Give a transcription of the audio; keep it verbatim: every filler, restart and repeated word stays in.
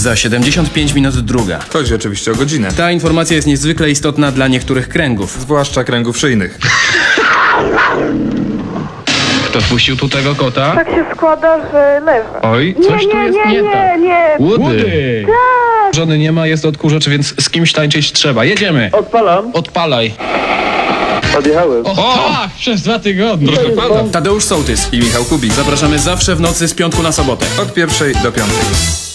Za siedemdziesiąt pięć minut druga. Chodzi oczywiście o godzinę. Ta informacja jest niezwykle istotna dla niektórych kręgów. Zwłaszcza kręgów szyjnych. Kto wpuścił tu tego kota? Tak się składa, że leży. Oj, Nie, coś tu nie, jest nie, nie, nie, tak. nie. Łudy! Tak. Żony nie ma, jest odkurzacz, więc z kimś tańczyć trzeba. Jedziemy! Odpalam. Odpalaj. Odjechałem. O, tak, przez dwa tygodnie. Tadeusz Sołtys I Michał Kubik. Zapraszamy zawsze w nocy z piątku na sobotę. Od pierwszej do piątej.